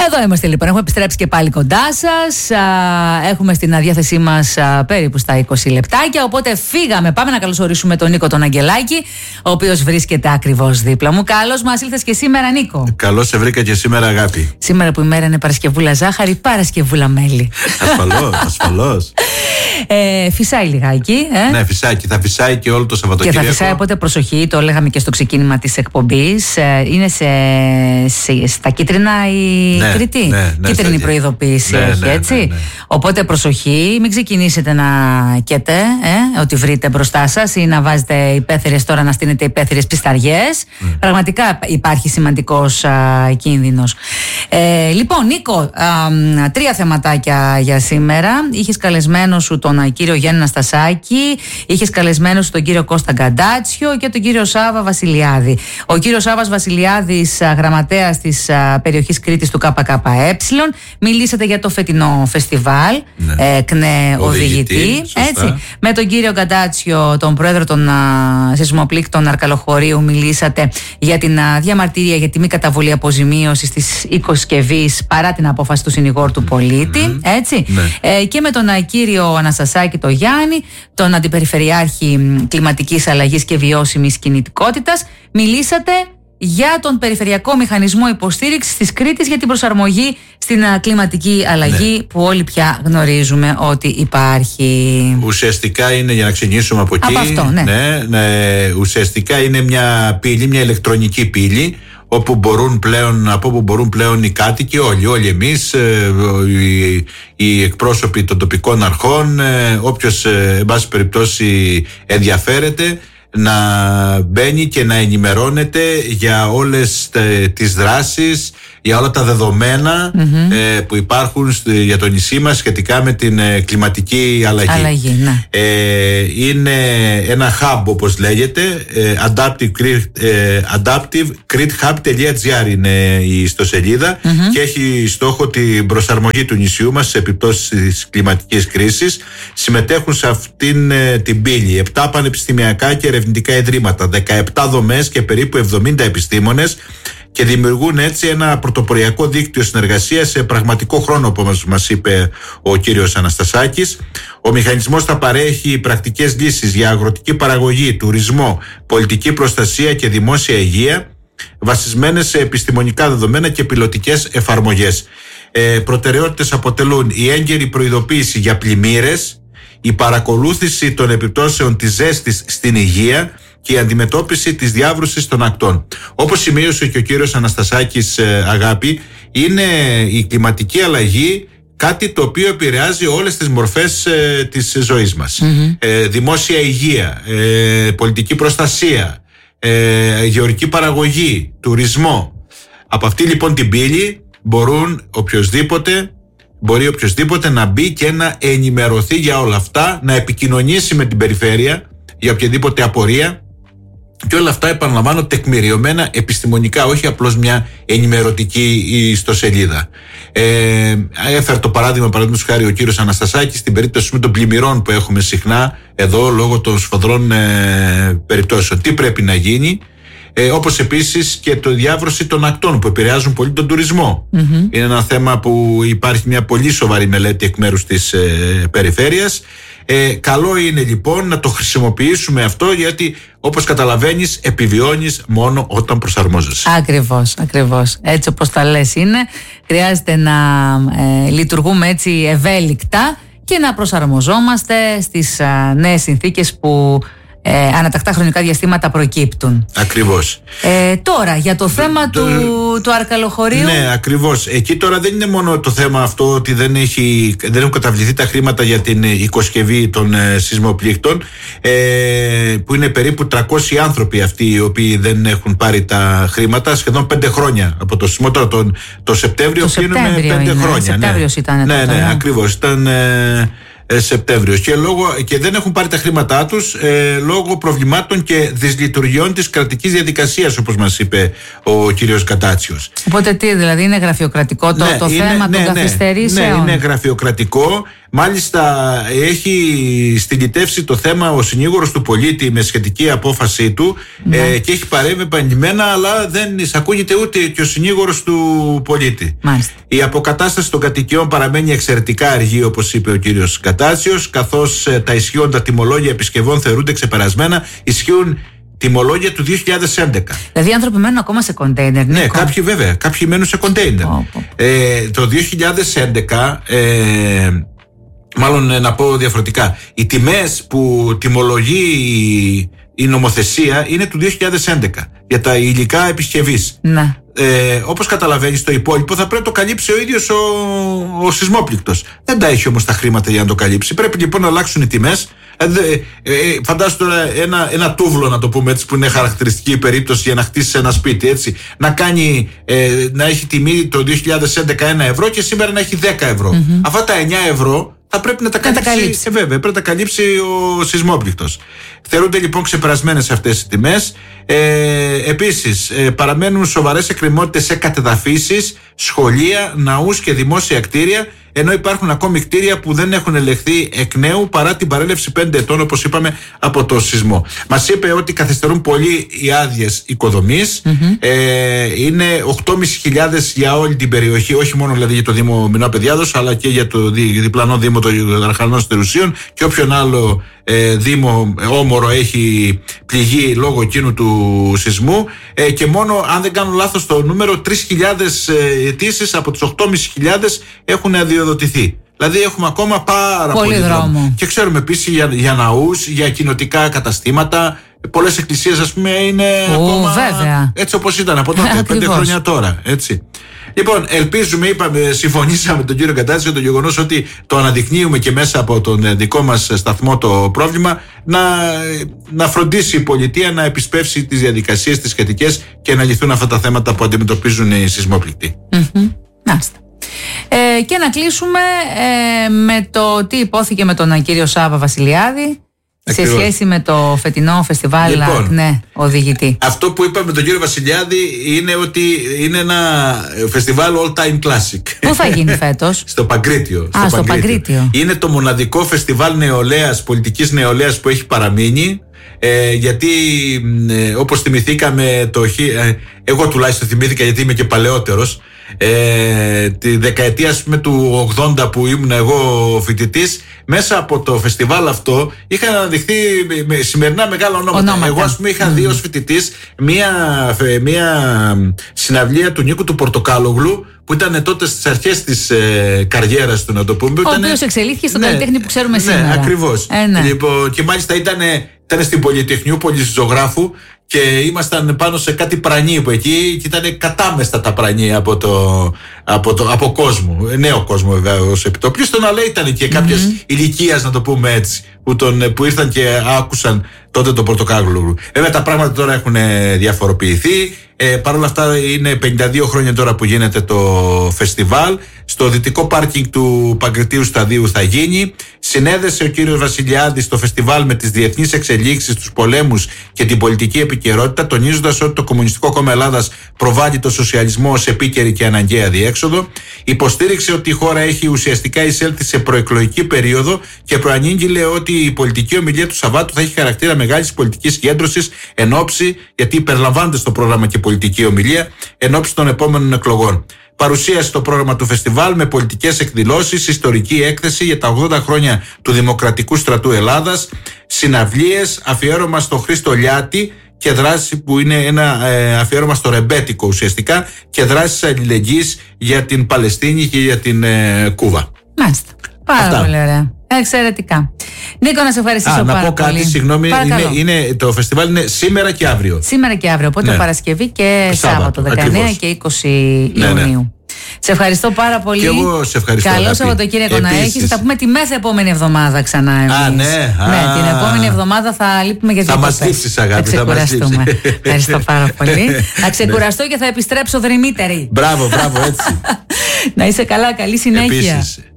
Εδώ είμαστε λοιπόν, έχουμε επιστρέψει και πάλι κοντά σας. Έχουμε στην διάθεσή μας περίπου στα 20 λεπτάκια. Οπότε φύγαμε, πάμε να καλωσορίσουμε τον Νίκο τον Αγγελάκη, ο οποίος βρίσκεται ακριβώς δίπλα μου. Καλώς μας ήλθες και σήμερα, Νίκο. Καλώς σε βρήκα και σήμερα, αγάπη. Σήμερα που η μέρα είναι Παρασκευούλα ζάχαρη, Παρασκευούλα μέλι. Ασφαλώς. Φυσάει λιγάκι. Ναι, φυσάει. Θα φυσάει και όλο το Σαββατοκύριακο. Και θα φυσάει, οπότε προσοχή, το λέγαμε και στο ξεκίνημα της εκπομπής. Είναι στα κίτρινα η Κρήτη. Ναι, κίτρινη προειδοποίηση έχει, έτσι. Ναι. Οπότε προσοχή, μην ξεκινήσετε να καίτε ότι βρείτε μπροστά σας ή να βάζετε υπαίθριες τώρα, να στείνετε υπαίθριες πισταριές. Πραγματικά υπάρχει σημαντικός κίνδυνος. Λοιπόν, Νίκο, 3 θεματάκια για σήμερα. Είχες καλεσμένο σου τον κύριο Γιάννη Αναστασάκη, είχες καλεσμένο σου τον κύριο Κώστα Γκαντάτσιο και τον κύριο Σάβα Βασιλιάδη. Ο κύριος Σάβας Βασιλιάδης, γραμματέας της περιοχής Κρήτης του ΚΚΕ. Μιλήσατε για το φετινό φεστιβάλ, ΚΝΕ οδηγητή. Έτσι. Με τον κύριο Γκαντάτσιο, τον πρόεδρο των σεισμοπλήκτων Αρκαλοχωρίου, μιλήσατε για την διαμαρτυρία για τη μη καταβολή αποζημίωσης της οικοσκευής παρά την απόφαση του συνηγόρου του πολίτη. Έτσι. Και με τον κύριο Αναστασάκη το Γιάννη, τον Αντιπεριφερειάρχη Κλιματικής Αλλαγής και Βιώσιμης Κινητικότητας, μιλήσατε για τον Περιφερειακό Μηχανισμό Υποστήριξης της Κρήτης για την προσαρμογή στην κλιματική αλλαγή, που όλοι πια γνωρίζουμε ότι υπάρχει. Ουσιαστικά είναι, για να ξεκινήσουμε από εκεί, ουσιαστικά είναι μια πύλη, μια ηλεκτρονική πύλη, από όπου μπορούν πλέον οι κάτοικοι, όλοι εμείς, οι εκπρόσωποι των τοπικών αρχών, όποιος εν πάση περιπτώσει ενδιαφέρεται, να μπαίνει και να ενημερώνεται για όλες τις δράσεις, για όλα τα δεδομένα που υπάρχουν για το νησί μας σχετικά με την κλιματική αλλαγή. Είναι ένα hub, όπως λέγεται, adaptivecrethub.gr είναι η ιστοσελίδα, και έχει στόχο την προσαρμογή του νησιού μας σε επιπτώσεις της κλιματικής κρίσης. Συμμετέχουν σε αυτήν την πύλη 7 πανεπιστημιακά και ερευνητικά ιδρύματα, 17 δομές και περίπου 70 επιστήμονες, και δημιουργούν έτσι ένα πρωτοποριακό δίκτυο συνεργασίας σε πραγματικό χρόνο, όπως μας είπε ο κύριος Αναστασάκης. Ο μηχανισμός θα παρέχει πρακτικές λύσεις για αγροτική παραγωγή, τουρισμό, πολιτική προστασία και δημόσια υγεία, βασισμένες σε επιστημονικά δεδομένα και πιλωτικές εφαρμογές. Προτεραιότητες αποτελούν η έγκαιρη προειδοποίηση για πλημμύρες, η παρακολούθηση των επιπτώσεων της ζέστης στην υγεία και η αντιμετώπιση της διάβρωσης των ακτών. Όπως σημείωσε και ο κύριος Αναστασάκης, αγάπη, είναι η κλιματική αλλαγή κάτι το οποίο επηρεάζει όλες τις μορφές της ζωής μας. Δημόσια υγεία, πολιτική προστασία, γεωργική παραγωγή, τουρισμό. Από αυτή λοιπόν την πύλη μπορεί οποιοσδήποτε να μπει και να ενημερωθεί για όλα αυτά, να επικοινωνήσει με την περιφέρεια για οποιαδήποτε απορία, και όλα αυτά, επαναλαμβάνω, τεκμηριωμένα επιστημονικά, όχι απλώς μια ενημερωτική ιστοσελίδα. Έφερε το παραδείγματος χάρη ο κύριος Αναστασάκης στην περίπτωση με των πλημμυρών που έχουμε συχνά εδώ λόγω των σφοδρών περιπτώσεων. Τι πρέπει να γίνει, όπως επίσης και το διάβρωση των ακτών που επηρεάζουν πολύ τον τουρισμό. Είναι ένα θέμα που υπάρχει μια πολύ σοβαρή μελέτη εκ μέρους της περιφέρειας. Καλό είναι λοιπόν να το χρησιμοποιήσουμε αυτό, γιατί όπως καταλαβαίνεις επιβιώνεις μόνο όταν προσαρμόζεσαι. Ακριβώς. Έτσι όπως τα λες είναι. Χρειάζεται να λειτουργούμε έτσι ευέλικτα και να προσαρμοζόμαστε στις νέες συνθήκες που ανατακτά χρονικά διαστήματα προκύπτουν. Ακριβώς. Τώρα για το θέμα του Αρκαλοχωρίου. Ναι, ακριβώς. Εκεί τώρα δεν είναι μόνο το θέμα αυτό ότι δεν έχουν καταβληθεί τα χρήματα για την οικοσκευή των σεισμοπλήκτων, που είναι περίπου 300 άνθρωποι αυτοί οι οποίοι δεν έχουν πάρει τα χρήματα σχεδόν 5 χρόνια από το σεισμό. Τώρα το Σεπτέμβριο κλείνουμε 5 χρόνια. Σεπτέμβριος ήταν. Ναι, ακριβώς. Ήταν Σεπτέμβριος, και δεν έχουν πάρει τα χρήματά τους λόγω προβλημάτων και δυσλειτουργιών της κρατικής διαδικασίας, όπως μας είπε ο κύριος Γκαντάτσιος. Οπότε τι, δηλαδή είναι γραφειοκρατικό το θέμα των καθυστερήσεων? Ναι, είναι γραφειοκρατικό. Μάλιστα έχει στυλιτεύσει το θέμα ο συνήγορος του πολίτη με σχετική απόφασή του, και έχει παρέμβει επανειλημμένα, αλλά δεν εισακούγεται ούτε και ο συνήγορος του πολίτη. Μάλιστα. Η αποκατάσταση των κατοικιών παραμένει εξαιρετικά αργή, όπως είπε ο κύριος Κατάτσιος, καθώς τα ισχύοντα τιμολόγια επισκευών θεωρούνται ξεπερασμένα. Ισχύουν τιμολόγια του 2011. Δηλαδή οι άνθρωποι μένουν ακόμα σε κοντέινερ. Ναι, κάποιοι βέβαια. Κάποιοι μένουν σε κοντέινερ. Το 2011, μάλλον να πω διαφορετικά, οι τιμές που τιμολογεί η νομοθεσία είναι του 2011 για τα υλικά επισκευής. Ναι. Όπως καταλαβαίνεις, το υπόλοιπο θα πρέπει να το καλύψει ο ίδιος ο σεισμόπληκτος. Δεν τα έχει όμως τα χρήματα για να το καλύψει. Πρέπει λοιπόν να αλλάξουν οι τιμές. Φαντάσου τώρα ένα τούβλο, να το πούμε έτσι, που είναι χαρακτηριστική περίπτωση για να χτίσει ένα σπίτι, έτσι. Να έχει τιμή το 2011 1 ευρώ και σήμερα να έχει 10 ευρώ. Αυτά τα 9 ευρώ θα πρέπει να τα καλύψει. Βέβαια, πρέπει να τα καλύψει ο σεισμόπληκτος. Θεωρούνται λοιπόν ξεπερασμένες αυτές οι τιμές. Επίσης, παραμένουν σοβαρές εκκρεμότητες σε κατεδαφίσεις, σχολεία, ναούς και δημόσια κτίρια, ενώ υπάρχουν ακόμη κτίρια που δεν έχουν ελεγχθεί εκ νέου παρά την παρέλευση 5 ετών, όπως είπαμε, από το σεισμό. Μας είπε ότι καθυστερούν πολύ οι άδειες οικοδομής. Είναι 8.500 για όλη την περιοχή, όχι μόνο δηλαδή για το Δήμο Μινώα Παιδιάδος, αλλά και για το διπλανό Δήμο των Αρχανών Στερουσίων και όποιον άλλο Δήμο όμορο έχει πληγεί λόγω εκείνου του σεισμού. Και μόνο, αν δεν κάνω λάθος το νούμερο, 3.000 αιτήσεις από τους 8.500 έχουν αδειοδοτηθεί. Δηλαδή έχουμε ακόμα πάρα πολύ δρόμο. Και ξέρουμε επίσης για ναούς, για κοινοτικά καταστήματα. Πολλές εκκλησίες, ας πούμε, είναι ακόμα βέβαια. Έτσι όπως ήταν από τότε, 5 χρόνια τώρα. Έτσι. Λοιπόν, ελπίζουμε, συμφωνήσαμε με τον κύριο Κατάτση για το γεγονός ότι το αναδεικνύουμε και μέσα από τον δικό μας σταθμό το πρόβλημα, να φροντίσει η πολιτεία να επισπεύσει τις διαδικασίες τις σχετικές και να λυθούν αυτά τα θέματα που αντιμετωπίζουν οι σεισμόπληκτοι. Και να κλείσουμε με το τι υπόθηκε με τον κύριο Σάβα Βασιλιάδη. Ακριβώς. Σε σχέση με το φετινό φεστιβάλ, λοιπόν, οδηγητή. Αυτό που είπαμε με τον κύριο Βασιλιάδη είναι ότι είναι ένα φεστιβάλ all time classic. Πού θα γίνει φέτος? Στο Παγκρίτιο. Στο Παγκρίτιο. Είναι το μοναδικό φεστιβάλ νεολαίας, πολιτικής νεολαίας που έχει παραμείνει. Γιατί όπως θυμηθήκαμε εγώ τουλάχιστον θυμήθηκα, γιατί είμαι και παλαιότερος, τη δεκαετία, ας πούμε, του 80 που ήμουν εγώ φοιτητής, μέσα από το φεστιβάλ αυτό είχαν αναδειχθεί σημερινά μεγάλα ονόματα. Εγώ, ας πούμε, είχα δει ως φοιτητής μια συναυλία του Νίκου του Πορτοκάλογλου, που ήταν τότε στις αρχές της καριέρας του, να το πούμε. Ο οποίος εξελίχθηκε στον καλλιτέχνη που ξέρουμε σήμερα. Ναι, ακριβώς. Λοιπόν, και μάλιστα ήταν στην Πολυτεχνιούπολη Ζωγράφου και ήμασταν πάνω σε κάτι πρανί που εκεί, και ήταν κατάμεστα τα πρανί από κόσμο, νέο κόσμο βέβαια ως επιτόπλιστο, αλλά ήταν και κάποιες ηλικίας, να το πούμε έτσι, που ήρθαν και άκουσαν τότε το Πορτοκάλογλου. Βέβαια τα πράγματα τώρα έχουν διαφοροποιηθεί. Παρ' όλα αυτά είναι 52 χρόνια τώρα που γίνεται το φεστιβάλ. Στο δυτικό πάρκινγκ του Παγκριτίου Σταδίου θα γίνει. Συνέδεσε ο κύριος Βασιλιάδης το φεστιβάλ με τις διεθνείς εξελίξεις, τους πολέμους και την πολιτική επικαιρότητα, τονίζοντας ότι το Κομμουνιστικό Κόμμα Ελλάδας προβάλλει το σοσιαλισμό ως επίκαιρη και αναγκαία διέξοδο. Υποστήριξε ότι η χώρα έχει ουσιαστικά εισέλθει σε προεκλογική περίοδο και προανήγγειλε ότι η πολιτική ομιλία του Σαββάτου θα έχει χαρακτήρα μεγάλης πολιτικής συγκέντρωσης εν ώψη, γιατί περιλαμβάνεται στο πρόγραμμα και πολιτική ομιλία, εν ώψη των επόμενων εκλογών. Παρουσίασε το πρόγραμμα του φεστιβάλ με πολιτικές εκδηλώσεις, ιστορική έκθεση για τα 80 χρόνια του Δημοκρατικού Στρατού Ελλάδας, συναυλίες, αφιέρωμα στο Χρήστο Λιάτη και δράση που είναι ένα αφιέρωμα στο ρεμπέτικο ουσιαστικά, και δράσεις αλληλεγγύης για την Παλαιστίνη και για την Κούβα. Μάλιστα. Πάρα πολύ ωραία. Εξαιρετικά. Νίκο, να σε ευχαριστήσω πάρα πολύ. Να πω κάτι, συγγνώμη. Το φεστιβάλ είναι σήμερα και αύριο. Σήμερα και αύριο. Οπότε Παρασκευή και Σάββατο, 19 ακριβώς. Και 20 Ιουνίου. Σε ευχαριστώ πάρα πολύ. Και εγώ σε ευχαριστώ. Καλό Σαββατοκύριακο να έχεις. Θα τα πούμε τη μέθα επόμενη εβδομάδα ξανά εμείς. Ναι, την επόμενη εβδομάδα θα λείπουμε για διακοπές. Θα μας λείψεις, αγάπη. Θα ξεκουραστούμε. Ευχαριστώ πάρα πολύ. Θα ξεκουραστώ και θα επιστρέψω δρυμύτερη. Μπράβο, έτσι. Να είσαι καλά, καλή συνέχεια. Επίσης.